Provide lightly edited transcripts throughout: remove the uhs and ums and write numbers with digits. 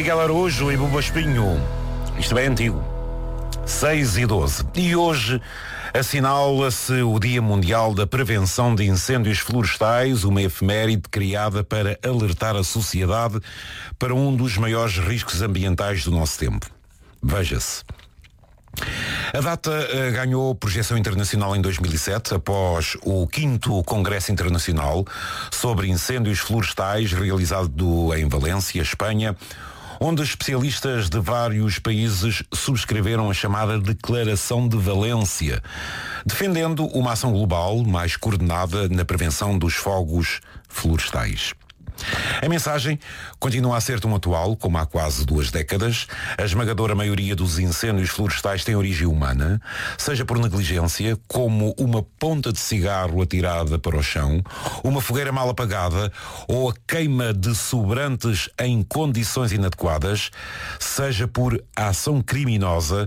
Miguel Araújo e Buba Espinho. Isto é antigo. 6:12. E hoje assinala-se o Dia Mundial da Prevenção de Incêndios Florestais, uma efeméride criada para alertar a sociedade para um dos maiores riscos ambientais do nosso tempo. Veja-se. A data ganhou projeção internacional em 2007, após o 5º Congresso Internacional sobre Incêndios Florestais, realizado em Valência, Espanha, onde especialistas de vários países subscreveram a chamada Declaração de Valência, defendendo uma ação global mais coordenada na prevenção dos fogos florestais. A mensagem continua a ser tão atual como há quase 2 décadas. A esmagadora maioria dos incêndios florestais tem origem humana, seja por negligência, como uma ponta de cigarro atirada para o chão, uma fogueira mal apagada ou a queima de sobrantes em condições inadequadas, seja por ação criminosa.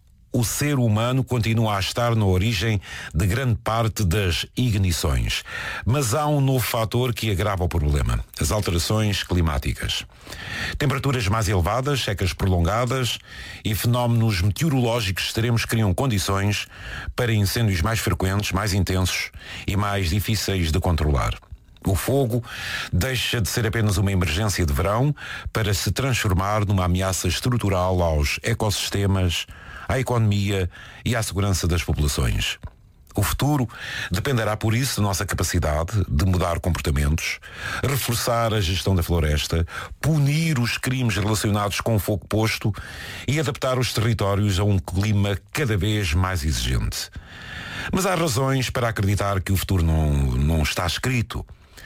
O ser humano continua a estar na origem de grande parte das ignições. Mas há um novo fator que agrava o problema: as alterações climáticas. Temperaturas mais elevadas, secas prolongadas e fenómenos meteorológicos extremos criam condições para incêndios mais frequentes, mais intensos e mais difíceis de controlar. O fogo deixa de ser apenas uma emergência de verão para se transformar numa ameaça estrutural aos ecossistemas, à economia e à segurança das populações. O futuro dependerá, por isso, da nossa capacidade de mudar comportamentos, reforçar a gestão da floresta, punir os crimes relacionados com o fogo posto e adaptar os territórios a um clima cada vez mais exigente. Mas há razões para acreditar que o futuro não está escrito.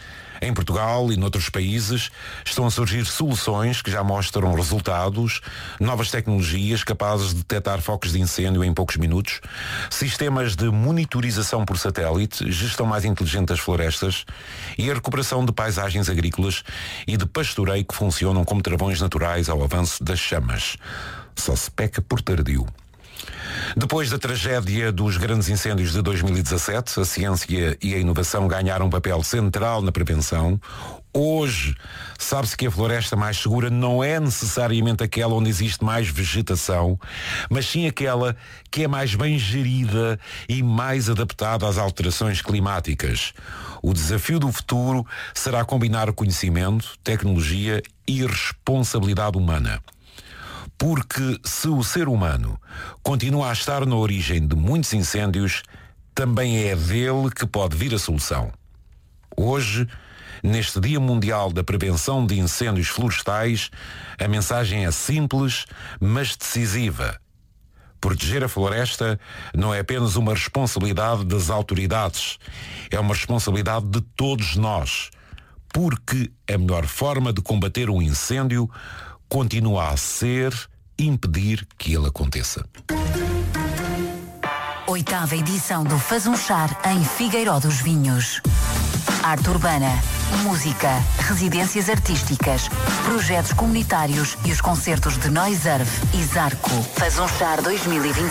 Em Portugal e noutros países estão a surgir soluções que já mostram resultados, novas tecnologias capazes de detectar focos de incêndio em poucos minutos, sistemas de monitorização por satélite, gestão mais inteligente das florestas e a recuperação de paisagens agrícolas e de pastoreio que funcionam como travões naturais ao avanço das chamas. Só se peca por tardio. Depois da tragédia dos grandes incêndios de 2017, a ciência e a inovação ganharam um papel central na prevenção. Hoje, sabe-se que a floresta mais segura não é necessariamente aquela onde existe mais vegetação, mas sim aquela que é mais bem gerida e mais adaptada às alterações climáticas. O desafio do futuro será combinar conhecimento, tecnologia e responsabilidade humana. Porque se o ser humano continua a estar na origem de muitos incêndios, também é dele que pode vir a solução. Hoje, neste Dia Mundial da Prevenção de Incêndios Florestais, a mensagem é simples, mas decisiva. Proteger a floresta não é apenas uma responsabilidade das autoridades, é uma responsabilidade de todos nós, porque a melhor forma de combater um incêndio continua a ser impedir que ele aconteça. 8ª edição do Faz um Char em Figueiró dos Vinhos. Arte urbana, música, residências artísticas, projetos comunitários e os concertos de Noiserve e Zarco. Faz um Char 2025.